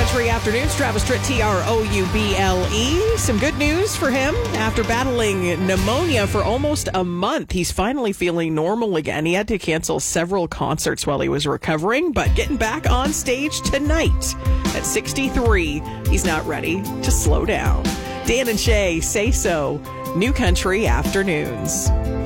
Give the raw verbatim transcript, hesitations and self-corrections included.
Country Afternoons, Travis Tritt, T R O U B L E. Some good news for him. After battling pneumonia for almost a month, he's finally feeling normal again. He had to cancel several concerts while he was recovering, but getting back on stage tonight at sixty-three, he's not ready to slow down. Dan and Shay, Say So, New Country Afternoons.